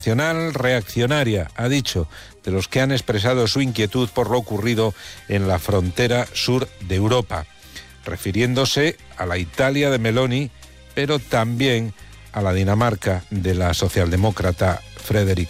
nacional reaccionaria, ha dicho, de los que han expresado su inquietud por lo ocurrido en la frontera sur de Europa, refiriéndose a la Italia de Meloni, pero también a la Dinamarca de la socialdemócrata Frederiksen.